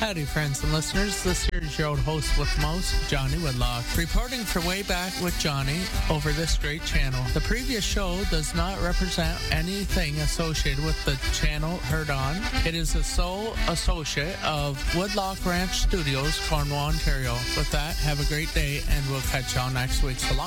Howdy, friends and listeners. This here is your old host with most, Johnny Whitlock, reporting for Way Back with Johnny over this great channel. The previous show does not represent anything associated with the channel heard on. It is the sole associate of Woodlock Ranch Studios, Cornwall, Ontario. With that, have a great day, and we'll catch y'all next week. So long.